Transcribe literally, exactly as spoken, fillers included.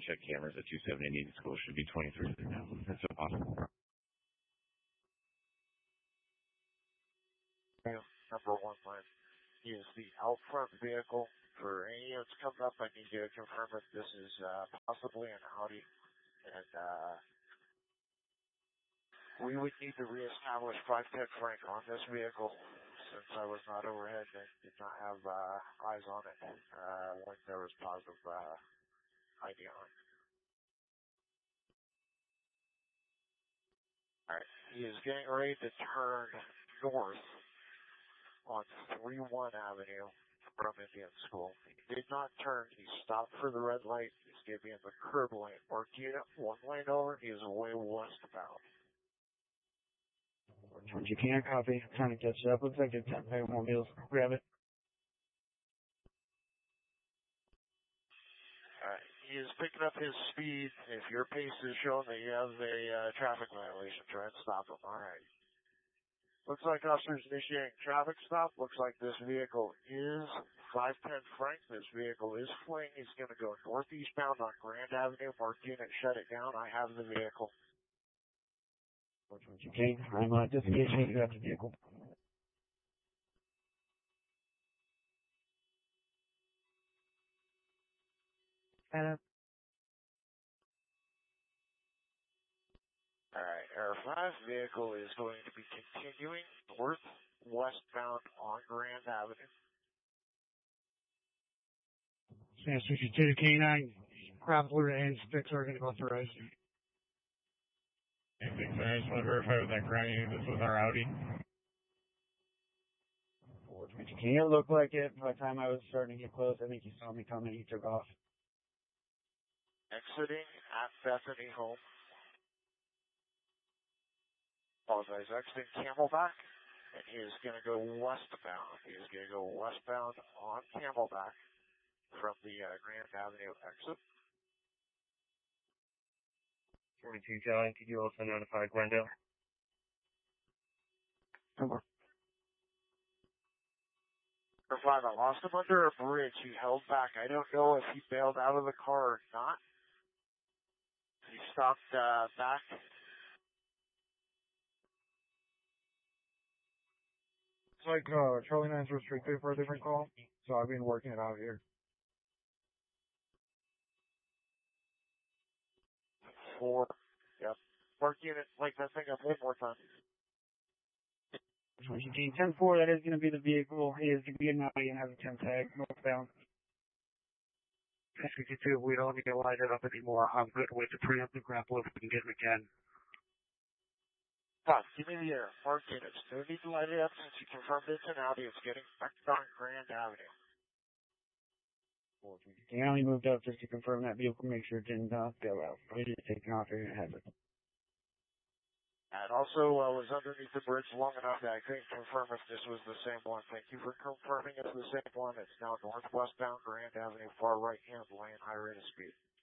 check cameras at two seventy Needham School. Should be twenty-three now. That's so possible. Number one line is the out front vehicle. For any units coming up, I need you to confirm if this is uh, possibly an Audi. And uh, we would need to reestablish five ten Frank on this vehicle since I was not overhead and did not have uh, eyes on it uh, when there was positive uh, I D on it. Alright, he is getting ready to turn north on three one Avenue from Indian School. He did not turn. He stopped for the red light. He's giving him the curb lane. Or get one lane over. He is way westbound. What you can copy. Trying to catch up. Looks like it's ten more wheels. Grab it. Alright, he is picking up his speed. If your pace is showing that you have a uh, traffic violation, try and stop him. Alright. Looks like officers initiating traffic stop. Looks like this vehicle is five ten Frank. This vehicle is fleeing. He's going to go northeastbound on Grand Avenue. Mark unit, shut it down. I have the vehicle. Okay, I'm uh, disengaging. You got the vehicle. Uh, Alright, our five vehicle is going to be continuing north westbound on Grand Avenue. San sixty-two to K nine, Grappler and Spix are going to go through us. I think so. I just want to verify with that ground unit. This was our Audi. Can you look like it? By the time I was starting to get close, I think you saw me coming. He took off. Exiting at Bethany Home. Apologize, exiting Camelback, and he is going to go westbound. He is going to go westbound on Camelback from the uh, Grand Avenue exit. twenty-two Charlie, could you also notify Glendale? Over. Number five, I lost him under a bridge. He held back. I don't know if he bailed out of the car or not. He stopped uh, back. It's like uh, Charlie nine's restricted for a different call, so I've been working it out here. Four. Yep. Mark unit, like that thing up one more time. ten four, that is going to be the vehicle. He is going to be an Audi and has a ten tag, northbound. S fifty-two, we don't need to light it up anymore. I'm good with the preemptive grapple if we can get it again. Bob, give me the air. Mark units. No need to light it up since you confirmed it's an Audi. It's getting back on Grand Avenue. The Audi moved up just to confirm that vehicle, make sure it didn't uh, go out. It is taking off here and has it. And also uh, was underneath the bridge long enough that I couldn't confirm if this was the same one. Thank you for confirming it's the same one. It's now northwestbound Grand Avenue, far right hand lane, high rate of speed.